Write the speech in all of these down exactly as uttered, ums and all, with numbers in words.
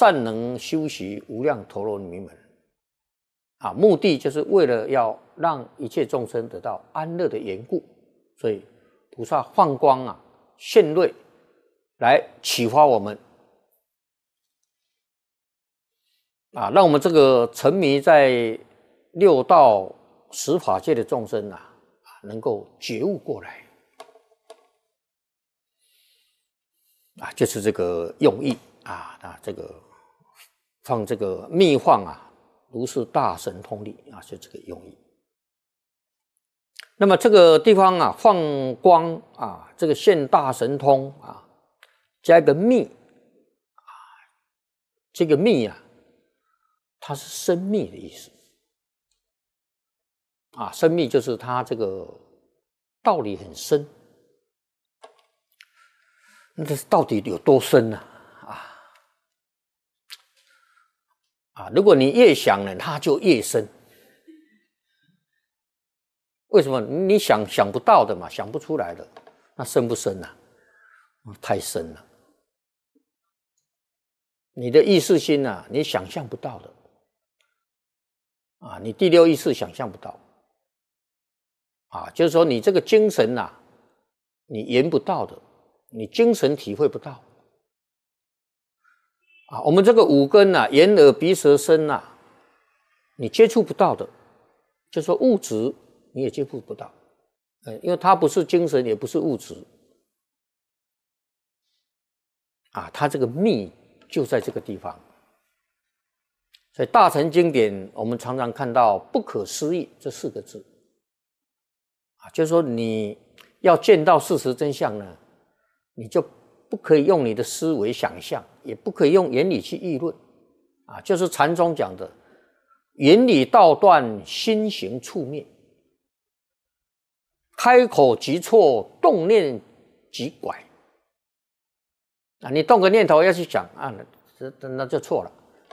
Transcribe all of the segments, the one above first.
善能修习无量陀罗尼门啊，目的就是为了要让一切众生得到安乐的缘故，所以菩萨放光啊，现瑞来启发我们啊，让我们这个沉迷在六道十法界的众生啊，能够觉悟过来啊，就是这个用意啊，那这个放这个密放啊，如是大神通力啊，就这个用意。那么这个地方啊，放光啊，这个现大神通啊，加一个密啊，这个密啊，它是深密的意思啊，深密就是它这个道理很深。那这到底有多深呢？啊啊！如果你越想呢，它就越深。为什么？你想想不到的嘛，想不出来的，那深不深啊？太深了。你的意识心啊，你想象不到的啊，你第六意识想象不到啊，就是说你这个精神啊，你言不到的。你精神体会不到啊！我们这个五根啊，眼耳鼻舌身啊，你接触不到的，就说物质你也接触不到，呃，因为它不是精神，也不是物质啊，它这个密就在这个地方。所以大乘经典，我们常常看到“不可思议”这四个字啊，就是说你要见到事实真相呢。你就不可以用你的思维想象，也不可以用言语去议论啊，就是禅宗讲的言语道断，心行处灭，开口即错，动念即拐啊！你动个念头要去讲啊，那那就错了，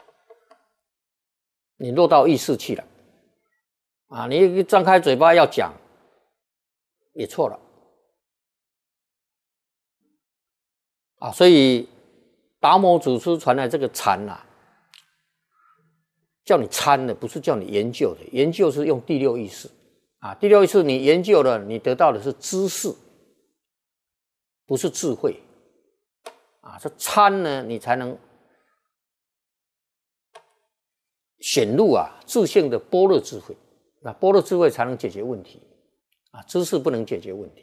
你落到意识去了啊！你张开嘴巴要讲也错了。啊，所以达摩祖师传来这个禅啊，叫你参的，不是叫你研究的。研究是用第六意识啊，第六意识你研究了，你得到的是知识，不是智慧啊。这参呢，你才能显露啊自性的般若智慧，那般若智慧才能解决问题啊，知识不能解决问题。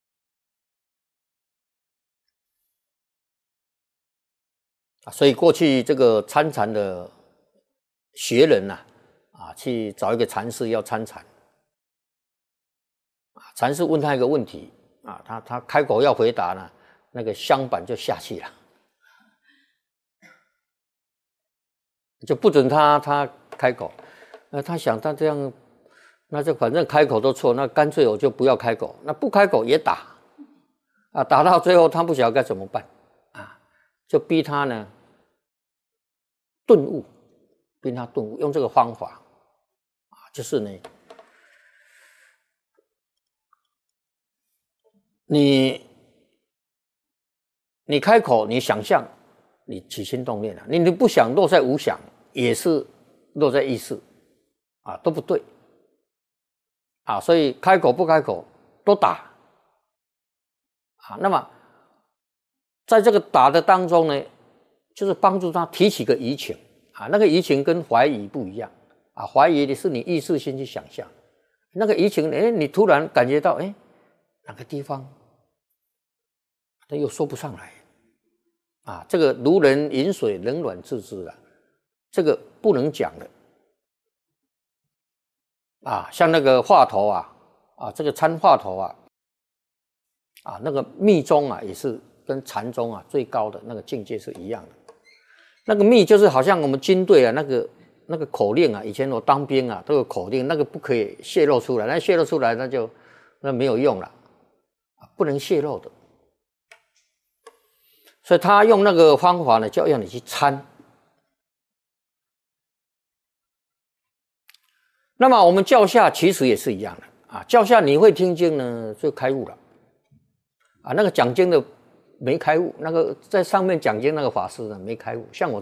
所以过去这个参禅的学人呐、啊，啊，去找一个禅师要参禅，啊，禅师问他一个问题，啊，他他开口要回答呢，那个香板就下去了，就不准他他开口。那他想他这样，那就反正开口都错，那干脆我就不要开口，那不开口也打，啊，打到最后他不晓得该怎么办。就逼他呢顿悟，逼他顿悟，用这个方法啊，就是呢，你你开口，你想象，你起心动念了，你你不想落在无想，也是落在意识啊，都不对啊，所以开口不开口都打啊，那么。在这个打的当中呢，就是帮助他提起个疑情啊，那个疑情跟怀疑不一样啊，怀疑的是你意识先去想象，那个疑情，哎，你突然感觉到，哎，哪个地方，他又说不上来啊，这个如人饮水，冷暖自知了，这个不能讲的啊，像那个话头啊，啊，这个参话头啊，啊，那个密宗啊，也是。跟禅宗啊最高的那个境界是一样的，那个密就是好像我们军队啊那个那个口令啊，以前我当兵啊都有口令，那个不可以泄露出来，那泄露出来那就那没有用了，不能泄露的。所以他用那个方法呢，就要你去参。那么我们教下其实也是一样的啊，教下你会听经呢，就开悟了啊，那个讲经的。没开悟，那个在上面讲经那个法师呢没开悟，像我